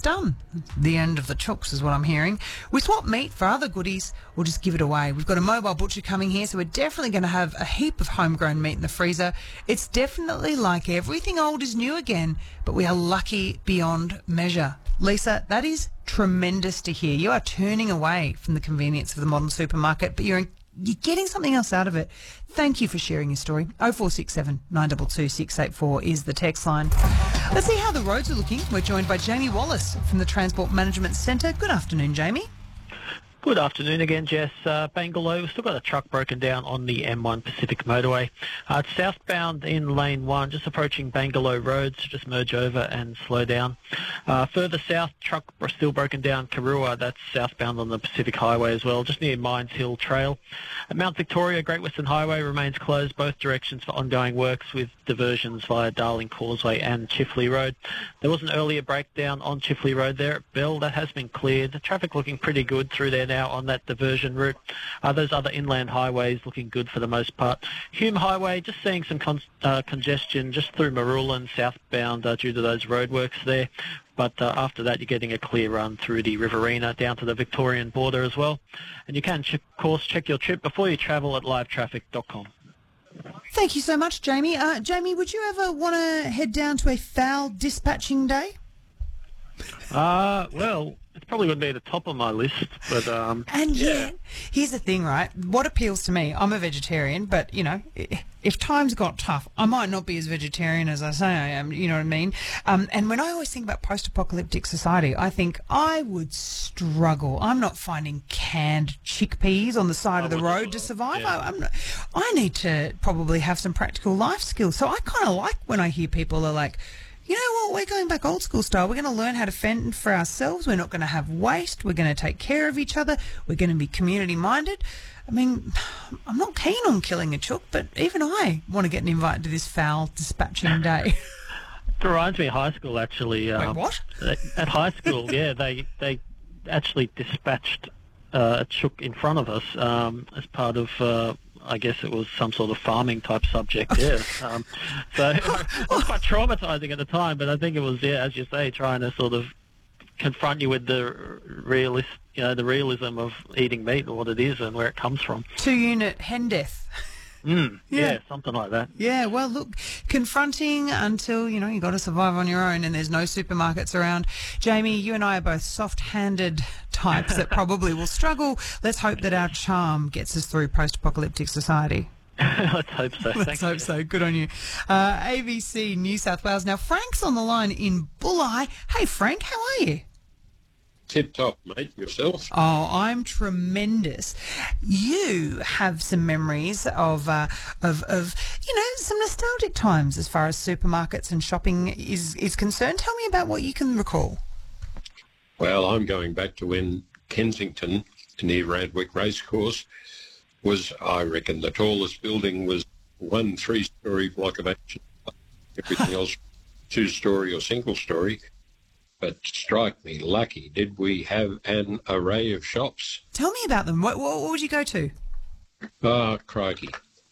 done. The end of the chooks is what I'm hearing. We swap meat for other goodies or just give it away. We've got a mobile butcher coming here, so we're definitely going to have a heap of homegrown meat in the freezer. It's definitely like everything old is new again, but we are lucky beyond measure. Lisa, that is tremendous to hear. You are turning away from the convenience of the modern supermarket, but you're getting something else out of it. Thank you for sharing your story. 0467 922 684 is the text line. Let's see how the roads are looking. We're joined by Jamie Wallace from the Transport Management Centre. Good afternoon, Jamie. Good afternoon again, Jess. Bangalore, we've still got a truck broken down on the M1 Pacific Motorway. It's southbound in lane 1, just approaching Bangalore Road, so just merge over and slow down. Further south, truck still broken down Karua, that's southbound on the Pacific Highway as well, just near Mines Hill Trail. At Mount Victoria, Great Western Highway remains closed both directions for ongoing works with diversions via Darling Causeway and Chifley Road. There was an earlier breakdown on Chifley Road there at Bell. That has been cleared. The traffic looking pretty good through there now on that diversion route. Those other inland highways looking good for the most part. Hume Highway, just seeing some congestion just through Marulan southbound due to those roadworks there. But after that, you're getting a clear run through the Riverina down to the Victorian border as well. And you can, of course, check your trip before you travel at livetraffic.com. Thank you so much, Jamie. Jamie, would you ever want to head down to a foul dispatching day? Well, it probably wouldn't be at the top of my list, but and yet, here's the thing, right? What appeals to me, I'm a vegetarian, but, you know, if times got tough, I might not be as vegetarian as I say I am, you know what I mean? And when I always think about post-apocalyptic society, I think I would struggle. I'm not finding canned chickpeas on the side of the road to survive. Yeah. I need to probably have some practical life skills. So I kind of like when I hear people are like, you know what, we're going back old school style. We're going to learn how to fend for ourselves. We're not going to have waste. We're going to take care of each other. We're going to be community minded. I mean, I'm not keen on killing a chook, but even I want to get an invite to this foul dispatching day. It reminds me of high school, actually. Wait, what? At high school, yeah, they actually dispatched a chook in front of us as part of... I guess it was some sort of farming type subject, yeah. So it was quite traumatising at the time, but I think it was, yeah, as you say, trying to sort of confront you with the the realism of eating meat and what it is and where it comes from. 2-unit hen death. Yeah, something like that. Yeah, well, look, confronting until, you know, you got to survive on your own and there's no supermarkets around. Jamie, you and I are both soft-handed types that probably will struggle. Let's hope that our charm gets us through post-apocalyptic society. Let's hope so. Let's hope so. Good on you. ABC New South Wales. Now, Frank's on the line in Bulli. Hey, Frank, how are you? Tip-top, mate. Yourself? Oh, I'm tremendous. You have some memories of you know, some nostalgic times as far as supermarkets and shopping is concerned. Tell me about what you can recall. Well, I'm going back to when Kensington, near Randwick Racecourse, was, I reckon, the tallest building was one 3-storey block of action. Everything else 2-storey or single-storey. But strike me lucky, did we have an array of shops? Tell me about them. What would you go to? Oh, crikey.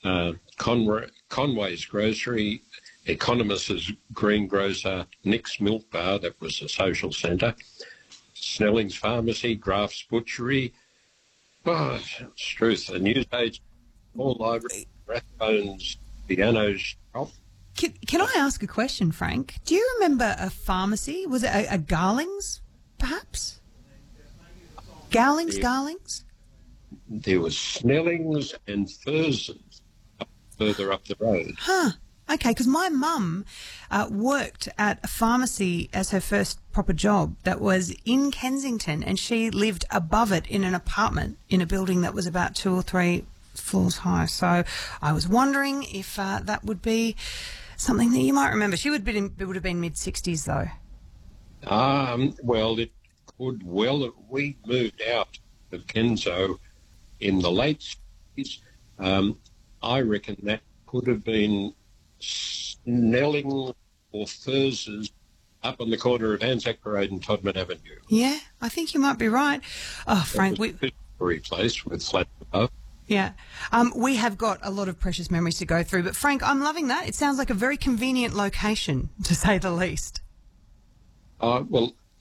Conway's Grocery, Economist's Greengrocer, Nick's Milk Bar, that was a social centre, Snelling's Pharmacy, Graft's Butchery, Struth, a newsagent, Small Library, Rathbone's Piano Shop. Can I ask a question, Frank? Do you remember a pharmacy? Was it a Garling's, perhaps? Garling's? There was Snelling's and Thurston's further up the road. Huh. Okay, because my mum worked at a pharmacy as her first proper job that was in Kensington, and she lived above it in an apartment in a building that was about 2 or 3 floors high. So I was wondering if that would be something that you might remember. She would have been mid-60s, though. Well, it could well have. We moved out of Kenzo in the late 60s. I reckon that could have been Snelling or Thurs's up on the corner of Anzac Road and Todman Avenue. Yeah, I think you might be right. Oh, Frank, we place with flat above. Yeah. We have got a lot of precious memories to go through, but Frank, I'm loving that. It sounds like a very convenient location, to say the least. Well,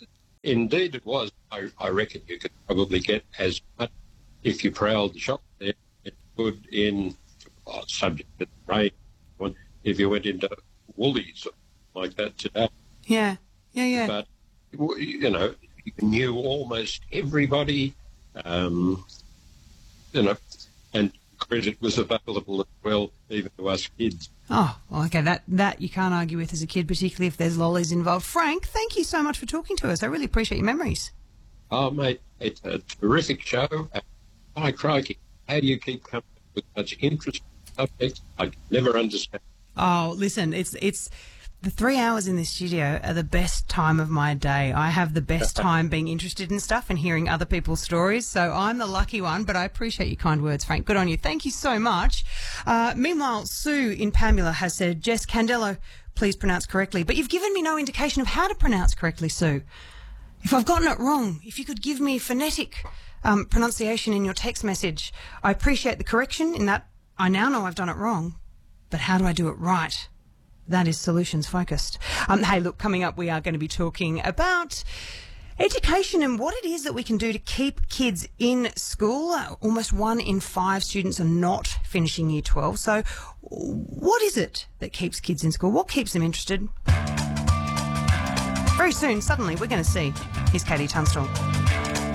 Indeed it was. I reckon you could probably get as much if you prowled the shop there as you could in, subject to the rain, if you went into Woolies like that today. Yeah. But, you know, you knew almost everybody, you know, and credit was available as well, even to us kids. Oh, well, okay, that you can't argue with as a kid, particularly if there's lollies involved. Frank, thank you so much for talking to us. I really appreciate your memories. Oh, mate, it's a terrific show. My crikey, how do you keep coming up with such interesting subjects? I can never understand. Oh, listen, it's the 3 hours in this studio are the best time of my day. I have the best time being interested in stuff and hearing other people's stories. So I'm the lucky one, but I appreciate your kind words, Frank. Good on you. Thank you so much. Meanwhile, Sue in Pamela has said, Jess Candello, please pronounce correctly. But you've given me no indication of how to pronounce correctly, Sue. If I've gotten it wrong, if you could give me phonetic pronunciation in your text message. I appreciate the correction in that I now know I've done it wrong. But how do I do it right? That is solutions focused. Hey, look, coming up we are going to be talking about education and what it is that we can do to keep kids in school. Almost 1 in 5 students are not finishing Year 12. So what is it that keeps kids in school? What keeps them interested? Very soon, suddenly, we're going to see. Here's Katie Tunstall.